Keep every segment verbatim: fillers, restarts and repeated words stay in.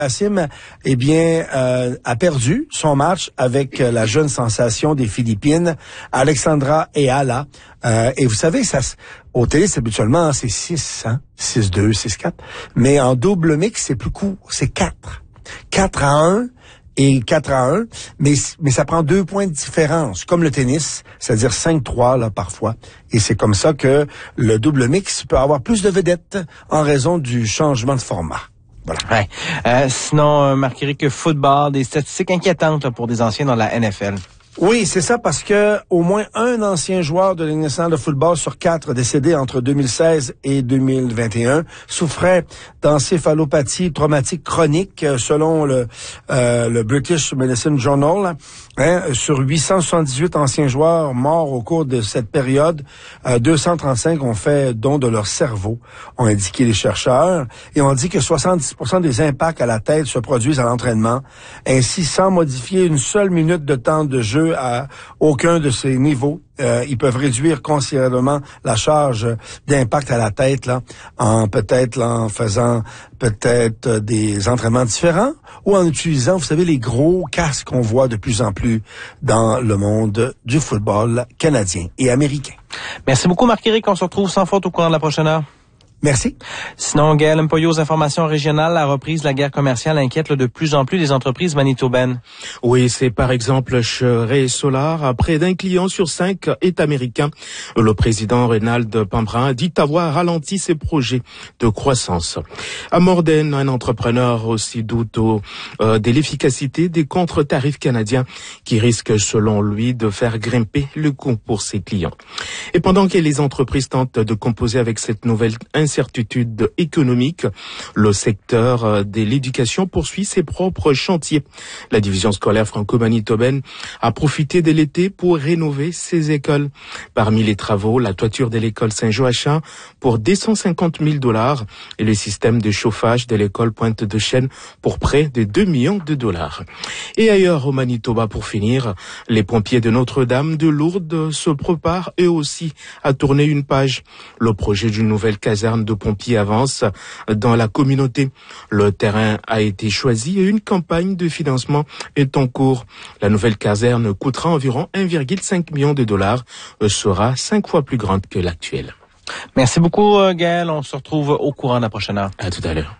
Asim, eh bien, euh, a perdu son match avec euh, la jeune sensation des Philippines, Alexandra Eala. Euh, et vous savez, ça, au tennis, habituellement, c'est six, hein, six deux, six quatre. Mais en double mix, c'est plus court, c'est quatre. quatre à un et quatre à un. Mais, mais ça prend deux points de différence, comme le tennis, c'est-à-dire cinq trois, là, parfois. Et c'est comme ça que le double mix peut avoir plus de vedettes en raison du changement de format. Voilà. Ouais. Euh, sinon, euh, Marc-Éric, football, des statistiques inquiétantes là, pour des anciens dans la N F L. Oui, c'est ça, parce que au moins un ancien joueur de la Ligue nationale de football sur quatre décédé entre deux mille seize et deux mille vingt et un souffrait d'encéphalopathie traumatique chronique, selon le euh, le British Medicine Journal. Hein, sur huit cent soixante-dix-huit anciens joueurs morts au cours de cette période, euh, deux cent trente-cinq ont fait don de leur cerveau, ont indiqué les chercheurs, et on dit que soixante-dix pour cent des impacts à la tête se produisent à l'entraînement, ainsi sans modifier une seule minute de temps de jeu à aucun de ces niveaux. Euh, ils peuvent réduire considérablement la charge d'impact à la tête là, en peut-être là, en faisant peut-être euh, des entraînements différents ou en utilisant, vous savez, les gros casques qu'on voit de plus en plus dans le monde du football canadien et américain. Merci beaucoup, Marc-Éric. On se retrouve sans faute au courant de la prochaine heure. Merci. Sinon, Gaël Mpoyo aux informations régionales, la reprise de la guerre commerciale inquiète là, de plus en plus les entreprises manitobaines. Oui, c'est par exemple chez Ray Solar, près d'un client sur cinq est américain. Le président Reynald Pambrin dit avoir ralenti ses projets de croissance. À Morden, un entrepreneur aussi doute euh, de l'efficacité des contre-tarifs canadiens qui risquent, selon lui, de faire grimper le coût pour ses clients. Et pendant que les entreprises tentent de composer avec cette nouvelle incertitude économique, le secteur de l'éducation poursuit ses propres chantiers. La division scolaire franco-manitobaine a profité de l'été pour rénover ses écoles. Parmi les travaux, la toiture de l'école Saint-Joachim pour deux cent cinquante mille dollars et le système de chauffage de l'école Pointe-de-Chêne pour près de deux millions de dollars. Et ailleurs au Manitoba, pour finir, les pompiers de Notre-Dame de Lourdes se préparent eux aussi à tourner une page. Le projet d'une nouvelle caserne de pompiers avance dans la communauté. Le terrain a été choisi et une campagne de financement est en cours. La nouvelle caserne coûtera environ un virgule cinq million de dollars, sera cinq fois plus grande que l'actuelle. Merci beaucoup, Gaël. On se retrouve au courant de la prochaine heure. À tout à l'heure.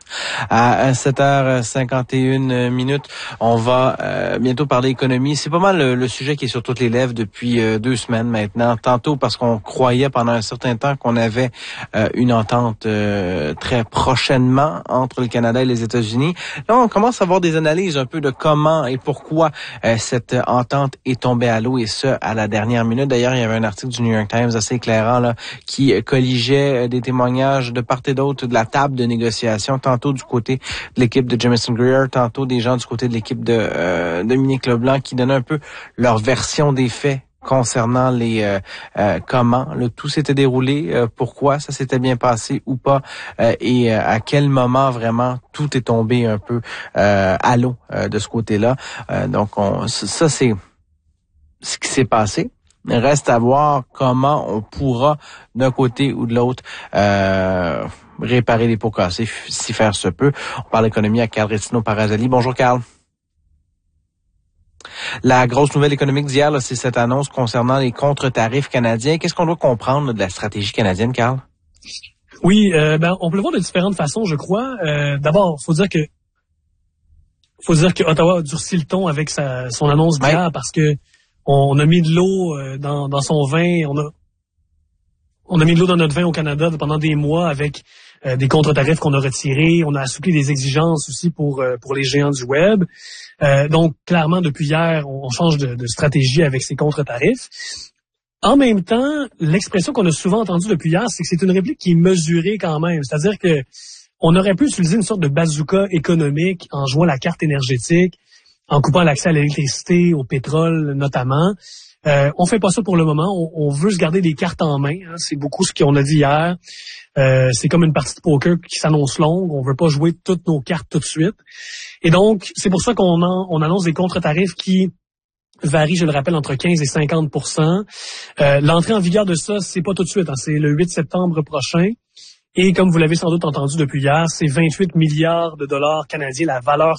À sept heures cinquante et une minutes, on va euh, bientôt parler économie. C'est pas mal le, le sujet qui est sur toutes les lèvres depuis euh, deux semaines maintenant. Tantôt parce qu'on croyait pendant un certain temps qu'on avait euh, une entente euh, très prochainement entre le Canada et les États-Unis. Là, on commence à avoir des analyses un peu de comment et pourquoi euh, cette entente est tombée à l'eau, et ce, à la dernière minute. D'ailleurs, il y avait un article du New York Times assez éclairant là qui euh, colligeait des témoignages de part et d'autre de la table de négociation, tantôt du côté de l'équipe de Jamison Greer, tantôt des gens du côté de l'équipe de euh, Dominique Leblanc qui donnaient un peu leur version des faits concernant les euh, euh, comment le tout s'était déroulé, euh, pourquoi ça s'était bien passé ou pas, euh, et euh, à quel moment vraiment tout est tombé un peu euh, à l'eau euh, de ce côté-là. Euh, donc on, ça c'est ce qui s'est passé. Reste à voir comment on pourra, d'un côté ou de l'autre, euh, réparer les pots cassés, si faire se peut. On parle d'économie à Carl Rétino-Parazali. Bonjour, Carl. La grosse nouvelle économique d'hier, là, c'est cette annonce concernant les contre-tarifs canadiens. Qu'est-ce qu'on doit comprendre là, de la stratégie canadienne, Carl? Oui, euh, ben, on peut le voir de différentes façons, je crois. Euh, d'abord, faut dire que faut dire que Ottawa a durci le ton avec sa, son annonce d'hier, ouais, parce que on a mis de l'eau dans, dans son vin. On a, on a mis de l'eau dans notre vin au Canada pendant des mois avec euh, des contre-tarifs qu'on a retirés. On a assoupli des exigences aussi pour euh, pour les géants du web. Euh, donc, clairement, depuis hier, on change de, de stratégie avec ces contre-tarifs. En même temps, l'expression qu'on a souvent entendue depuis hier, c'est que c'est une réplique qui est mesurée quand même. C'est-à-dire que on aurait pu utiliser une sorte de bazooka économique en jouant la carte énergétique, en coupant l'accès à l'électricité, au pétrole notamment. Euh, on fait pas ça pour le moment. On, on veut se garder des cartes en main. Hein. C'est beaucoup ce qu'on a dit hier. Euh, c'est comme une partie de poker qui s'annonce longue. On veut pas jouer toutes nos cartes tout de suite. Et donc, c'est pour ça qu'on en, on annonce des contre-tarifs qui varient, je le rappelle, entre quinze et cinquante pour cent. Euh, l'entrée en vigueur de ça, c'est pas tout de suite. Hein. C'est le huit septembre prochain. Et comme vous l'avez sans doute entendu depuis hier, c'est vingt-huit milliards de dollars canadiens la valeur